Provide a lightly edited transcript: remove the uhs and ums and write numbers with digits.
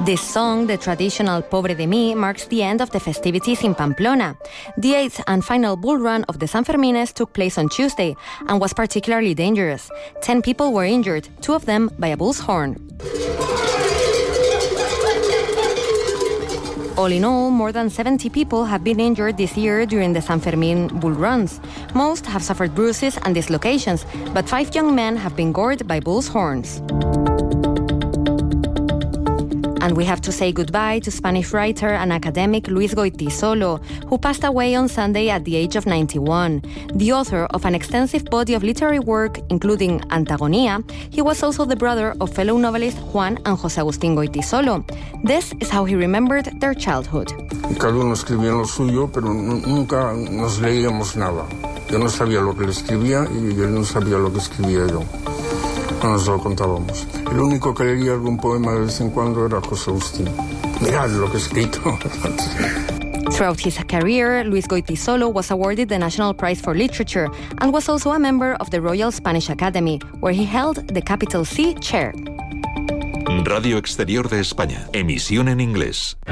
This song, the traditional Pobre de mí, marks the end of the festivities in Pamplona. The 8th and final bull run of the Sanfermines took place on Tuesday and was particularly dangerous. 10 people were injured, 2 of them by a bull's horn. All in all, more than 70 people have been injured this year during the San Fermin bull runs. Most have suffered bruises and dislocations, but 5 young men have been gored by bull's horns. And we have to say goodbye to Spanish writer and academic Luis Goytisolo, who passed away on Sunday at the age of 91. The author of an extensive body of literary work, including Antagonía, he was also the brother of fellow novelists Juan and José Agustín Goytisolo. This is how he remembered their childhood. Cada uno escribía lo suyo, pero nunca nos leíamos nada. Yo no sabía lo que le escribía y él no sabía lo que escribía yo. No nos lo contábamos. El único que leía algún poema de vez en cuando era José Agustín. Mirad lo que he escrito. Throughout his career, Luis Goytisolo was awarded the National Prize for Literature and was also a member of the Royal Spanish Academy, where he held the Capital C chair. Radio Exterior de España. Emisión en inglés.